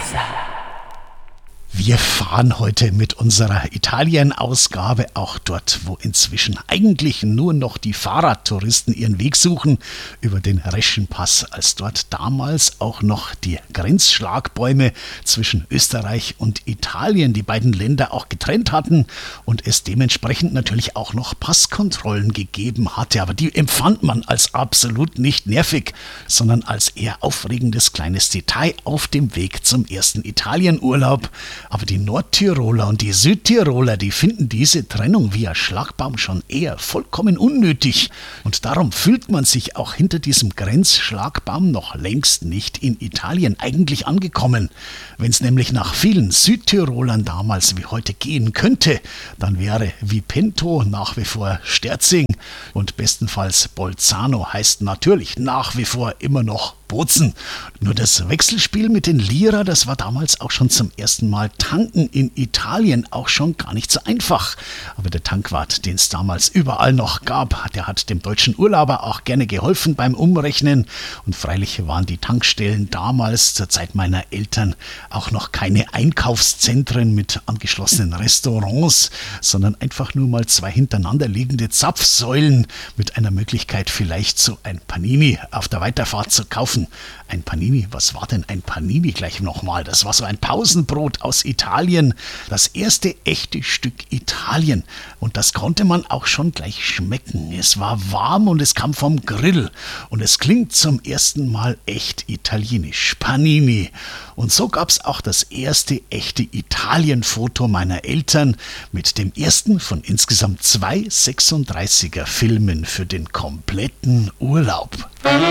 Wir fahren heute mit unserer Italien-Ausgabe auch dort, wo inzwischen eigentlich nur noch die Fahrradtouristen ihren Weg suchen, über den Reschenpass, als dort damals auch noch die Grenzschlagbäume zwischen Österreich und Italien die beiden Länder auch getrennt hatten und es dementsprechend natürlich auch noch Passkontrollen gegeben hatte. Aber die empfand man als absolut nicht nervig, sondern als eher aufregendes kleines Detail auf dem Weg zum ersten Italienurlaub. Aber die Nordtiroler und die Südtiroler, die finden diese Trennung via Schlagbaum schon eher vollkommen unnötig. Und darum fühlt man sich auch hinter diesem Grenzschlagbaum noch längst nicht in Italien eigentlich angekommen. Wenn es nämlich nach vielen Südtirolern damals wie heute gehen könnte, dann wäre Vipento nach wie vor Sterzing und bestenfalls Bolzano heißt natürlich nach wie vor immer noch Bozen. Nur das Wechselspiel mit den Lira, das war damals auch schon zum ersten Mal tanken in Italien auch schon gar nicht so einfach. Aber der Tankwart, den es damals überall noch gab, der hat dem deutschen Urlauber auch gerne geholfen beim Umrechnen. Und freilich waren die Tankstellen damals zur Zeit meiner Eltern auch noch keine Einkaufszentren mit angeschlossenen Restaurants, sondern einfach nur mal zwei hintereinander liegende Zapfsäulen mit einer Möglichkeit vielleicht so ein Panini auf der Weiterfahrt zu kaufen. Ein Panini, was war denn ein Panini gleich nochmal? Das war so ein Pausenbrot aus Italien, das erste echte Stück Italien. Und das konnte man auch schon gleich schmecken. Es war warm und es kam vom Grill. Und es klingt zum ersten Mal echt italienisch. Panini. Und so gab es auch das erste echte Italien-Foto meiner Eltern mit dem ersten von insgesamt 2 36er Filmen für den kompletten Urlaub.